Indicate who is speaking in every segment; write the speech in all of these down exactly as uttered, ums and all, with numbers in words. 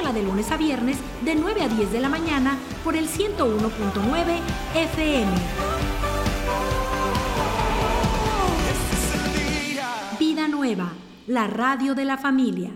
Speaker 1: escúchala de lunes a viernes de nueve a diez de la mañana por el ciento uno punto nueve F M. Vida Nueva, la radio de la familia.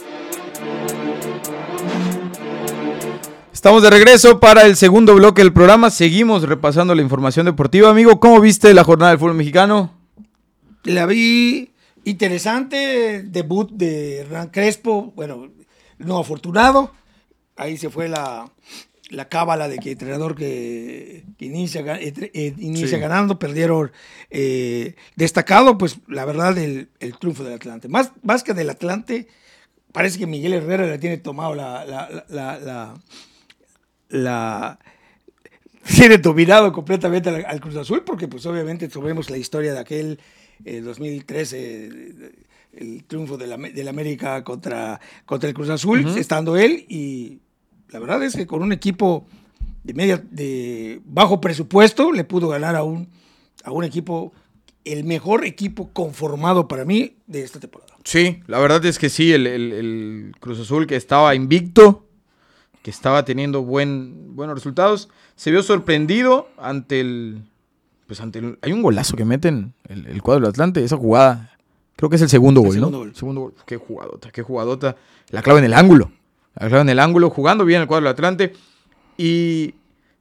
Speaker 2: Estamos de regreso para el segundo bloque del programa. Seguimos repasando la información deportiva. Amigo, ¿cómo viste la jornada del fútbol mexicano?
Speaker 3: La vi interesante, debut de Hernán Crespo, bueno, no afortunado, ahí se fue la, la cábala de que el entrenador que, que inicia, eh, inicia sí. ganando, perdieron eh, destacado, pues la verdad el, el triunfo del Atlante, más, más que del Atlante, parece que Miguel Herrera le tiene tomado la, la, la, la, la, la tiene dominado completamente al, al Cruz Azul, porque pues obviamente sabemos la historia de aquel eh, dos mil trece, el triunfo de la, de la América contra, contra el Cruz Azul, uh-huh. estando él, y la verdad es que con un equipo de media, de bajo presupuesto, le pudo ganar a un, a un equipo, el mejor equipo conformado para mí de esta temporada.
Speaker 2: Sí, la verdad es que sí, el, el, el Cruz Azul que estaba invicto, que estaba teniendo buen, buenos resultados, se vio sorprendido ante el, pues ante el, hay un golazo que meten el, el cuadro del Atlante, esa jugada. Creo que es el segundo el gol, segundo ¿no? Gol. Segundo gol. Qué jugadota, qué jugadota. La clava en el ángulo. La clava en el ángulo, jugando bien el cuadro del Atlante. Y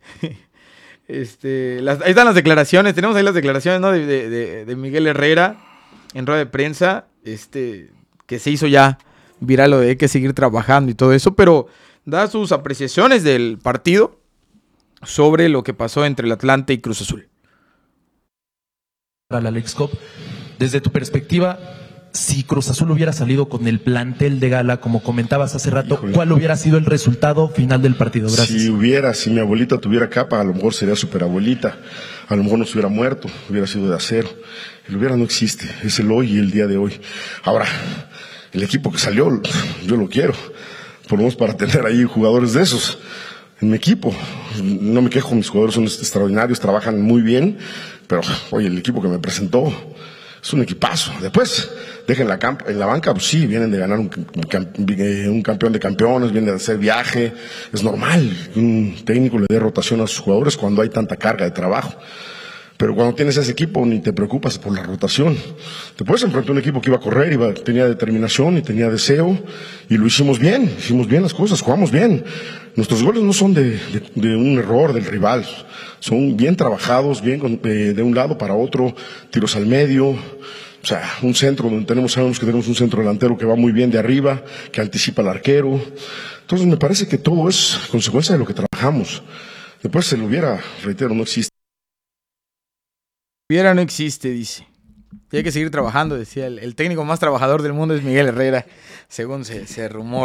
Speaker 2: este, las, ahí están las declaraciones. Tenemos ahí las declaraciones, ¿no? De, de, de, de Miguel Herrera en rueda de prensa. Este, que se hizo ya viral lo de hay que seguir trabajando y todo eso. Pero da sus apreciaciones del partido sobre lo que pasó entre el Atlante y Cruz Azul.
Speaker 4: Para la Leagues Cup. Desde tu perspectiva, si Cruz Azul hubiera salido con el plantel de gala, como comentabas hace rato, Híjole. ¿cuál hubiera sido el resultado final del partido? Gracias.
Speaker 5: Si hubiera, si mi abuelita tuviera capa, a lo mejor sería superabuelita, a lo mejor no se hubiera muerto, hubiera sido de acero. El hubiera no existe, es el hoy y el día de hoy. Ahora, el equipo que salió, yo lo quiero, por lo menos para tener ahí jugadores de esos en mi equipo. No me quejo, mis jugadores son extraordinarios, trabajan muy bien, pero oye, el equipo que me presentó es un equipazo. Después, dejen la camp- en la banca, pues sí, vienen de ganar un, un, un campeón de campeones, vienen de hacer viaje. Es normal que un técnico le dé rotación a sus jugadores cuando hay tanta carga de trabajo. Pero cuando tienes ese equipo, ni te preocupas por la rotación. Después enfrenté a un equipo que iba a correr, iba, tenía determinación y tenía deseo, y lo hicimos bien, hicimos bien las cosas, jugamos bien. Nuestros goles no son de, de, de un error del rival, son bien trabajados, bien con, eh, de un lado para otro, tiros al medio, o sea, un centro donde tenemos, sabemos que tenemos un centro delantero que va muy bien de arriba, que anticipa al arquero. Entonces me parece que todo es consecuencia de lo que trabajamos. Después se lo hubiera, reitero, no existe.
Speaker 2: Hubiera no existe, dice. Hay que seguir trabajando, decía el, el técnico más trabajador del mundo es Miguel Herrera, según se, se rumora.